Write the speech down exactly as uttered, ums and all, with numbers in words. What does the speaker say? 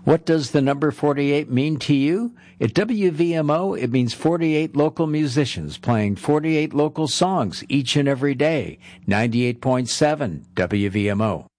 What does the number forty-eight mean to you? At W V M O, it means forty-eight local musicians playing forty-eight local songs each and every day. ninety-eight point seven W V M O.